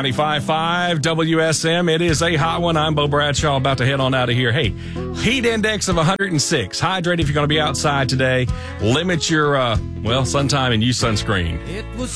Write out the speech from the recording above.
95.5 WSM. It is a hot one. I'm Bo Bradshaw, about to head on out of here. Hey, heat index of 106. Hydrate if you're going to be outside today. Limit your, sun time and use sunscreen.